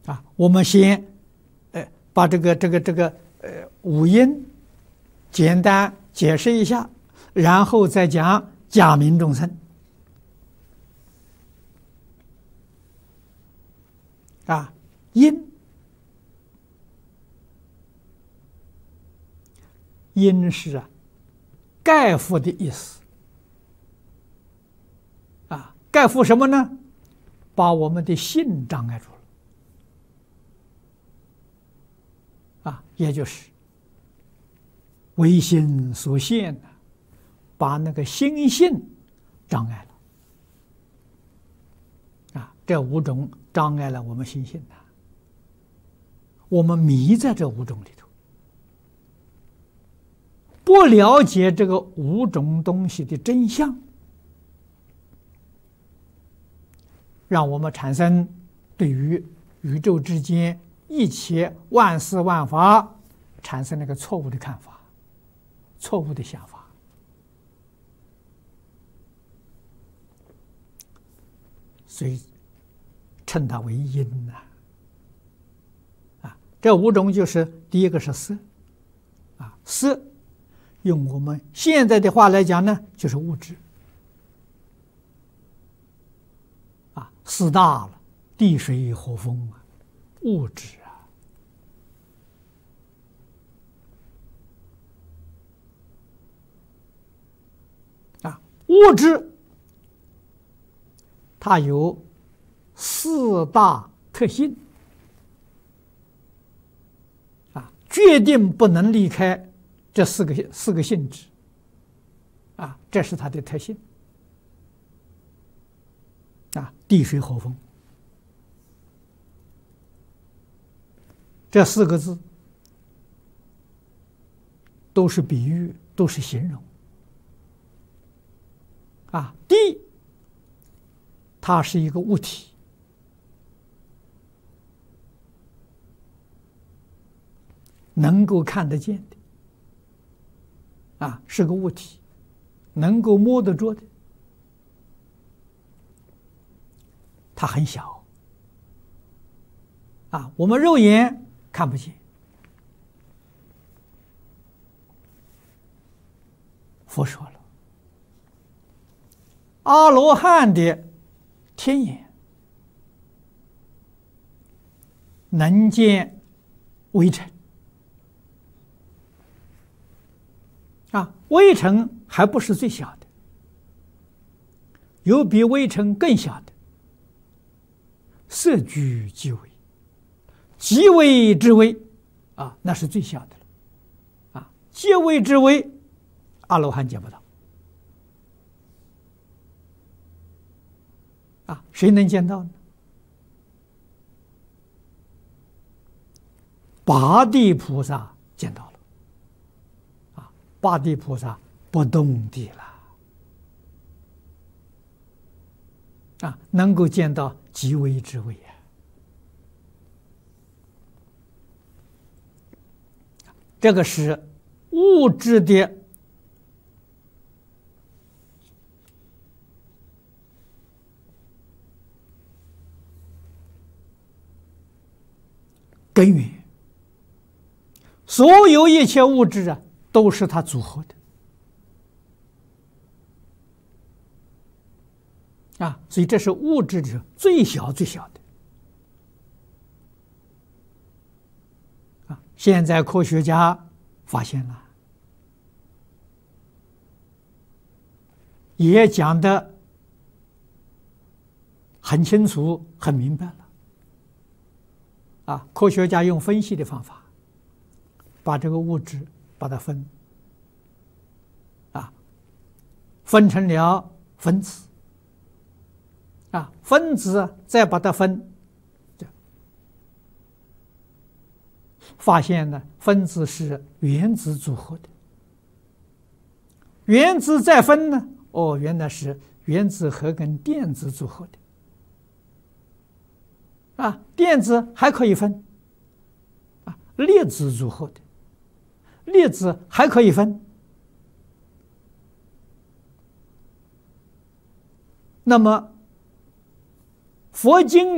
我们先把这个五音简单解释一下，然后再讲假名众生。因是盖覆的意思。盖覆什么呢？把我们的心障碍住了。也就是唯心所现的，把那个心性障碍了。这五种障碍了我们心性的，我们迷在这五种里头，不了解这个五种东西的真相，让我们产生对于宇宙之间一切万事万法产生了一个错误的看法，错误的想法。所以称它为因这五种就是第一个是色。色用我们现在的话来讲呢，就是物质。四大了，地水火风物质物质它有四大特性决定不能离开这四个性质这是它的特性地水火风这四个字都是比喻，都是形容地它是一个物体，能够看得见的是个物体，能够摸得着的，它很小我们肉眼看不见。佛说了，阿罗汉的天眼能见微尘微尘还不是最小的，有比微尘更小的，色居极微，极微之微那是最小的了极微之微阿罗汉见不到谁能见到呢？八地菩萨见到了八地菩萨不动地了能够见到极微之微这个是物质的根源。所有一切物质都是它组合的所以这是物质的最小最小的现在科学家发现了，也讲得很清楚很明白了科学家用分析的方法把这个物质把它分成了分子分子再把它发现呢分子是原子组合的，原子再分呢原来是原子核跟电子组合的电子还可以分粒子组合的，粒子还可以分。那么佛经